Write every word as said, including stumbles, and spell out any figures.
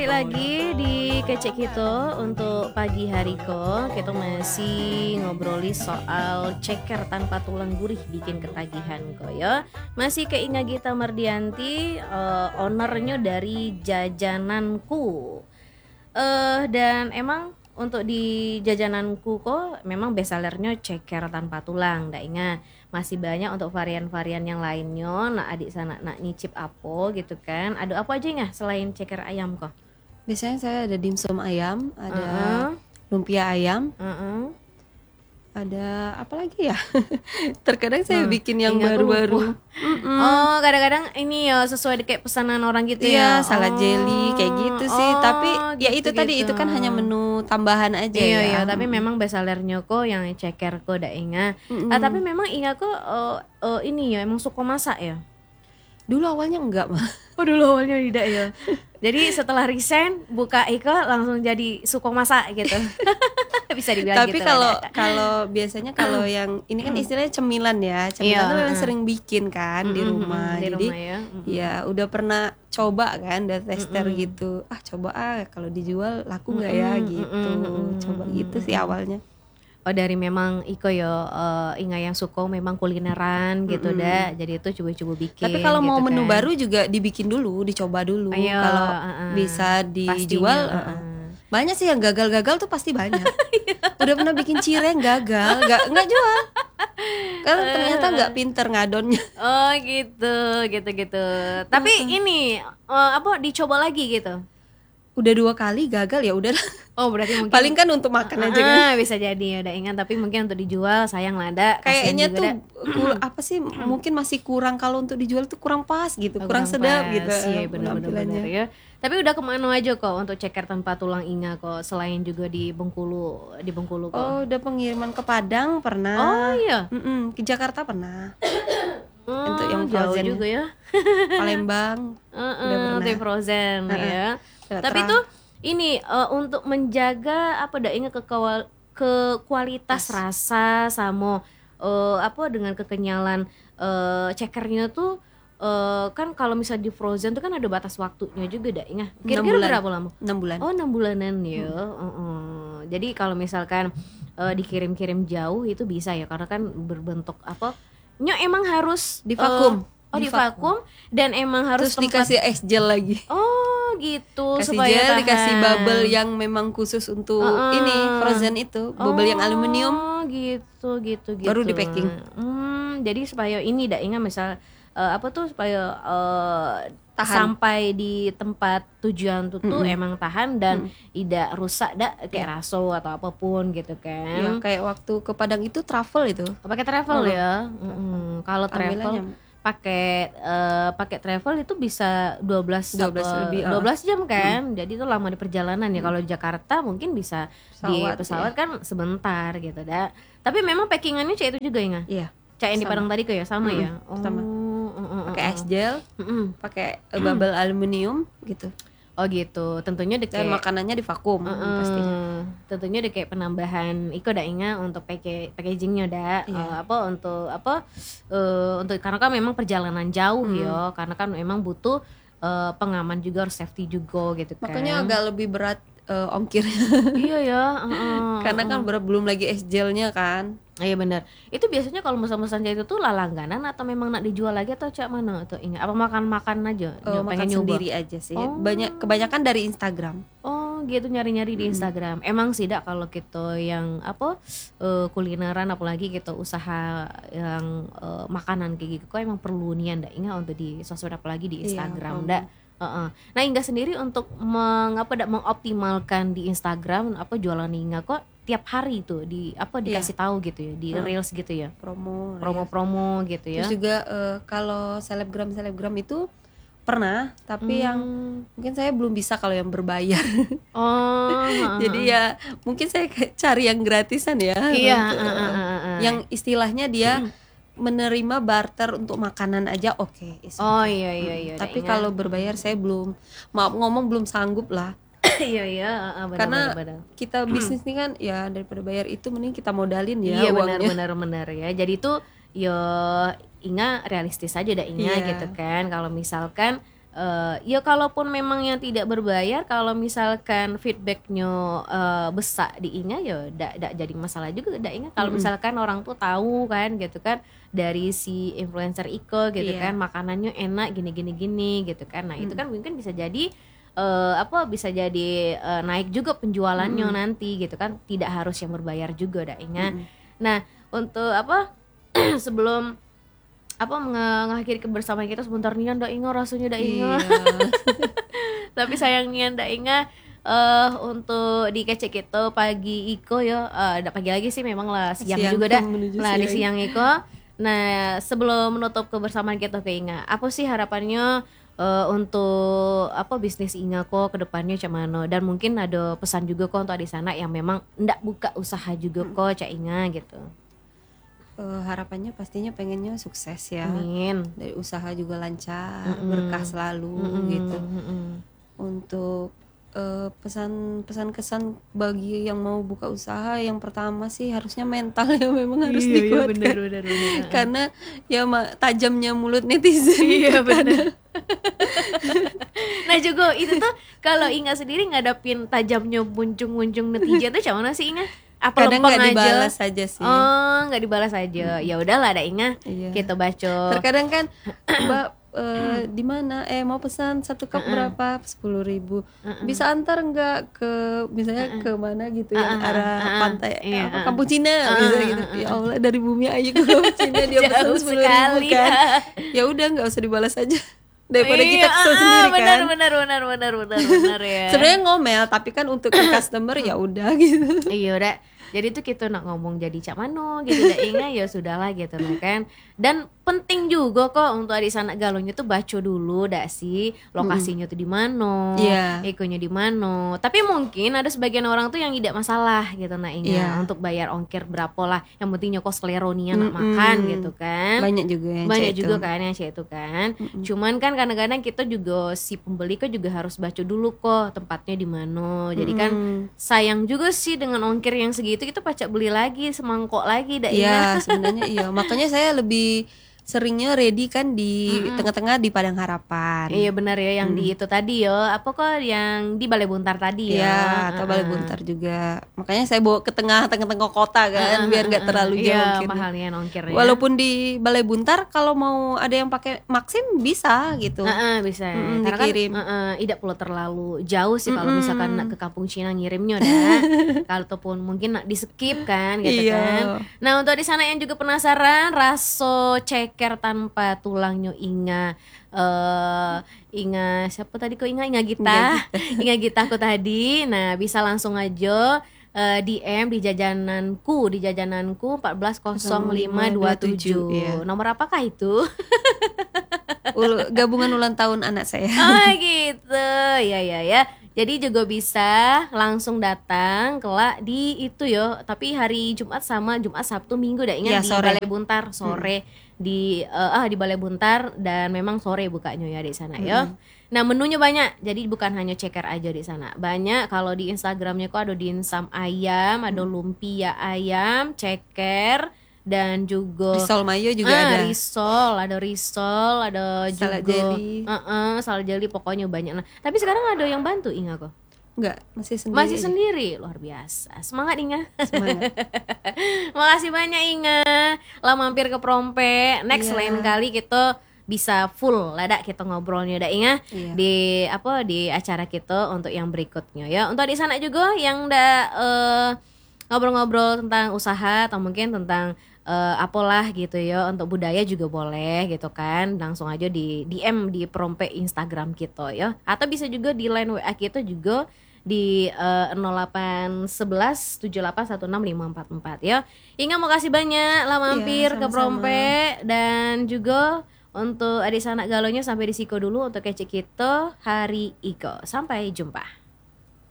balik lagi di Kecek Kito untuk pagi hari ko. Kita masih ngobroli soal ceker tanpa tulang gurih bikin ketagihan ko ya. Masih ke Inga Gita Mardianti, uh, ownernya dari Jajananku. Uh, dan emang untuk di Jajananku kok memang bestsellernya ceker tanpa tulang. Nggak ingat, masih banyak untuk varian-varian yang lainnya. Nah adik sana nak nyicip apa gitu kan. Ada apa aja nggak selain ceker ayam kok? Biasanya saya ada dimsum ayam, ada Uh-uh. lumpia ayam, Uh-uh. ada apa lagi ya? Terkadang saya Hmm, bikin yang Inga aku baru-baru. lupa. Oh kadang-kadang ini ya sesuai kayak pesanan orang gitu ya. Iya, salad Oh, jelly kayak gitu sih. oh, Tapi ya itu gitu-gitu. tadi itu kan hanya menu tambahan aja Iya ya. iya, tapi memang bestsellernya kok yang ceker kok dak Inga. Mm-mm. Ah, tapi memang Inga kok uh, uh, ini ya emang suka masak ya. Dulu awalnya enggak mah. Oh dulu awalnya tidak ya. Jadi setelah resign buka Iko langsung jadi suka masak gitu. Bisa dibilang Tapi gitu. kalau kan ya. kalau biasanya kalau yang ini kan istilahnya cemilan ya. Cemilan Iya, tuh memang uh. sering bikin kan di Mm-mm, rumah. di Jadi rumah ya. Mm-mm. ya udah pernah coba kan, udah tester Mm-mm. gitu. Ah coba ah kalau dijual laku nggak ya Mm-mm, gitu. mm-mm, Coba gitu sih mm-mm. awalnya. Oh dari memang Iko ya uh, Inga yang suka memang kulineran gitu Mm-mm. dah. Jadi itu coba-coba bikin. Tapi kalau mau gitu menu kan. baru juga dibikin dulu, dicoba dulu. Ayo, Kalau uh-uh. bisa dijual, Pastinya, uh-uh. uh-uh. banyak sih yang gagal-gagal tuh pasti banyak. Udah pernah bikin cireng gagal, nggak nggak jual. Karena ternyata nggak pinter ngadonnya. Oh gitu, gitu-gitu. Tapi ini uh, apa dicoba lagi gitu. Udah dua kali gagal ya udah. Oh berarti mungkin Paling kan untuk makan aja kan. Ah, bisa jadi udah ingat, tapi mungkin untuk dijual sayang lah ada. Kayaknya tuh kur- apa sih mungkin masih kurang, kalau untuk dijual tuh kurang pas gitu, kurang, sedap gitu. Iya benar-benar ya. Tapi udah kemana aja kok untuk ceker tanpa tulang Inga kok, selain juga di Bengkulu, di Bengkulu kok. Oh, udah pengiriman ke Padang pernah. Oh iya. Mm-mm, ke Jakarta pernah. Oh, Untuk yang jauh frozen juga ya. Palembang. Heeh, Udah pernah. di frozen Uh-uh. ya. Udah Tapi terang. tuh ini uh, untuk menjaga apa dah ingat ke kawal- ke kualitas Tas. rasa sama uh, apa dengan kekenyalan uh, cekernya tuh uh, kan kalau misalnya di frozen tuh kan ada batas waktunya juga dah ingat. Enam Kira-kira bulan. berapa lama? enam bulan. Oh enam bulanan ya. Uh-uh. Jadi kalau misalkan uh, dikirim-kirim jauh itu bisa ya karena kan berbentuk apa? Nya emang harus Di vakum. uh, oh di Di vakum. vakum dan emang harus Terus tempat. dikasih es gel lagi. Oh gitu Kasih supaya gel, tahan. dikasih bubble yang memang khusus untuk Uh-uh. ini frozen itu, bubble yang aluminium. Oh gitu gitu gitu. Baru di packing. Hmm, jadi supaya ini dak ingat misal uh, apa tuh supaya uh, Tahan. sampai di tempat tujuan tuh tuh Mm-mm. emang tahan dan Mm. tidak rusak dak kayak raso atau apapun gitu Ya, kan. kayak waktu ke Padang itu travel itu. Pakai travel Uh-uh. ya. Mm-mm. Kalau travel Alhamdulillah. pakai eh, pakai travel itu bisa dua belas dua belas apa- lebih, ah. dua belas jam kan. Jadi itu lama di perjalanan ya. Kalau Jakarta mungkin bisa di Pesawat, pesawat ya. kan sebentar gitu dah. Tapi memang packingannya cak itu juga ya nggak? Iya, Cak yang di sama. Padang tadi kayak sama Mm-mm, ya. Oh, sama. mm, mm, mm, pakai mm. es gel, Mm-mm. pakai eh, bubble aluminium gitu. Oh gitu. Tentunya deh Dan kayak makanannya di vakum Mm-mm. pastinya. Tentunya udah kayak penambahan Iko udah ingat untuk pakai packagingnya udah Iya. Eh, apa untuk apa eh, untuk karena kan memang perjalanan jauh Hmm. ya karena kan memang butuh eh, pengaman juga harus safety juga gitu kan. Makanya agak lebih berat eh, ongkirnya. iya ya uh-uh, Karena kan uh-uh. berat, belum lagi es gelnya kan. Iya benar. Itu biasanya kalau pesan-pesan itu tuh lalangganan atau memang nak dijual lagi atau cak mana atau ingat apa makan-makan aja Oh, Nyo- makan pengen nyoba. sendiri aja sih. Oh. Banyak kebanyakan dari Instagram. Oh gitu nyari-nyari di Mm-mm. Instagram. Emang sih dak kalau kita yang apa eh, kulineran apalagi kita usaha yang eh, makanan kayak gitu kok emang perlu nian dak ingat untuk di sosmed apalagi di Iya, Instagram perlu. dak. Heeh. Nah Inga sendiri untuk mengapa dak mengoptimalkan di Instagram apa jualan Inga kok tiap hari tuh di apa Iya. dikasih tahu gitu ya di Heeh. reels gitu ya Promo. Reels. promo-promo gitu ya. Terus juga eh, kalau selebgram selebgram itu pernah, tapi yang Hmm. mungkin saya belum bisa kalau yang berbayar. oh heeh, Jadi heeh. ya mungkin saya kayak cari yang gratisan ya. iya Untuk, heeh, eh, heeh, heeh. yang istilahnya dia menerima barter untuk makanan aja, oke. it's oh okay. iya iya iya dak Tapi ingat. kalau berbayar saya belum, maaf ngomong belum sanggup lah. iya iya heeh, benar, Karena benar, benar. kita bisnis ini kan ya daripada bayar itu mending kita modalin ya Iya benar uangnya. benar benar ya. Jadi itu ya Inga realistis aja dah Inga Iya. gitu kan. Kalau misalkan Uh, ya kalaupun memang yang tidak berbayar, kalau misalkan feedbacknya uh, besar di Inga ya dak dak jadi masalah juga dak Inga. Kalau Mm-mm. misalkan orang tuh tahu kan gitu kan dari si influencer Iko gitu Iya. kan makanannya enak gini gini gini gitu kan. Nah itu Mm. kan mungkin bisa jadi uh, apa bisa jadi uh, naik juga penjualannya Mm-mm. nanti gitu kan. Tidak harus yang berbayar juga dak Inga. Mm-mm. Nah untuk apa sebelum apa mengakhiri kebersamaan kita sebentar nih ndak ingat rasanya ndak ingat. Iya. Tapi sayangnya ndak ingat eh untuk di kecek itu pagi Iko ya uh, ndak pagi lagi sih memang lah siang, Siang, juga dah menuju lah di siang. siang Iko. Nah sebelum menutup kebersamaan kita ke Inga, apa sih harapannya uh, untuk apa bisnis Inga kok ke depannya cuman dan mungkin ada pesan juga kok untuk di sana yang memang ndak buka usaha juga kok Cak Inga gitu. Uh, harapannya pastinya pengennya sukses ya. Amin. Dari usaha juga lancar, Mm-mm. berkah selalu Mm-mm. gitu. Mm-mm. Untuk uh, pesan-pesan kesan bagi yang mau buka usaha, yang pertama sih harusnya mental yang memang harus Iya, iya, dikuatkan. benar, benar, benar. Karena ya ma- tajamnya mulut netizen. Iya benar. Nah juga itu tuh kalau Inga sendiri ngadapin tajamnya muncung-muncung netizen tuh cuman mana sih Inga? Apa Kadang lempeng nggak aja? dibalas aja sih. Oh nggak dibalas aja. Ya udahlah ada Inga. Iya. Kita baca. Terkadang kan Mbak eh, di mana eh mau pesan satu cup berapa sepuluh ribu bisa antar nggak ke misalnya ke mana gitu yang Uh-uh. arah Uh-uh. pantai Iya, apa uh-uh. Kampung Cina misalnya gitu ya Allah dari Bumi Ayu ke Kampung Cina dia pesan Jauh sepuluh ribu sekali. kan ya udah nggak usah dibalas aja daripada kita Iya, kesel ah, sendiri benar, kan benar benar benar benar benar ya. sebenarnya ngomel tapi kan untuk ke customer ya udah gitu. Iya udah. Jadi tuh kita nak ngomong jadi cak mano gitu dah Inga ya sudahlah gitu nah kan. Dan penting juga kok untuk di sana galonya tuh baca dulu dak sih lokasinya tuh di mana, Iya. ikonya di mana. Tapi mungkin ada sebagian orang tuh yang tidak masalah gitu nah Inga Iya. untuk bayar ongkir berapa lah. Yang penting nyokos kleronia nak Mm-mm. makan gitu kan. Banyak juga yang Banyak kayak juga itu. kan yang kayak itu kan. Cuman kan kadang-kadang kita juga si pembeli kok juga harus baca dulu kok tempatnya di mana. Jadi kan Mm-mm. sayang juga sih dengan ongkir yang segitu kita pacak beli lagi semangkok lagi dak Inga. Iya sebenarnya iya makanya saya lebih seringnya ready kan di tengah-tengah di Padang Harapan. Iya benar ya yang di itu tadi ya. Apa kok yang di Balai Buntar tadi ya? Iya, atau Balai Buntar juga. Makanya saya bawa ke tengah tengah-tengah kota kan, biar nggak terlalu jauh. Iya ongkirnya. mahalnya ongkirnya. Walaupun di Balai Buntar kalau mau ada yang pakai Maxim bisa gitu. Heeh, bisa. Mm-mm, Karena dikirim. kan heeh, tidak perlu terlalu jauh sih kalau Mm-mm. misalkan nak ke Kampung Cina ngirimnya dah. Kalau ataupun mungkin nak di skip kan gitu Iya. kan. Nah, untuk di sana yang juga penasaran raso ceker tanpa tulangnya Inga eh Inga siapa tadi kok Inga Inga Gita. Inga Gita aku tadi. Nah, bisa langsung aja eh, D M di jajananku di jajananku empat belas nol lima dua tujuh. Iya. Nomor apakah itu? Ul- gabungan ulang tahun anak saya. Oh gitu, ya ya ya. Jadi juga bisa langsung datang kelak di itu yo. Tapi hari Jumat sama Jumat Sabtu Minggu dah Ya, ingat di sore. Balai Buntar sore di eh, ah di Balai Buntar dan memang sore bukanya ya di sana yo. Nah menunya banyak, jadi bukan hanya ceker aja di sana. Banyak kalau di Instagramnya kok ada dimsum ayam, ada lumpia ayam, ceker dan juga Risol mayo juga ah, ada. risol, ada risol, ada Salad juga jelly. Heeh, salad jelly pokoknya banyak. Nah, tapi sekarang ada yang bantu Inga kok. Enggak, masih sendiri. Masih aja. sendiri, luar biasa. Semangat Inga. Semangat. Makasih banyak Inga. Lah mampir ke Prompe. Next Iya. lain kali kita bisa full ladak kita ngobrolnya dak Inga Iya. di apa di acara kita untuk yang berikutnya ya. Untuk di sana juga yang ndak eh, ngobrol-ngobrol tentang usaha atau mungkin tentang eh, apalah gitu ya untuk budaya juga boleh gitu kan langsung aja di D M di Prompe Instagram kita ya atau bisa juga di line W A kita juga di eh, nol delapan satu satu tujuh delapan satu enam lima empat empat ya. Inga mau kasih banyak lah mampir Iya, ke sama-sama. Prompe dan juga untuk adik sanak galonya sampai di Siko dulu untuk kece kita hari Iko. Sampai jumpa.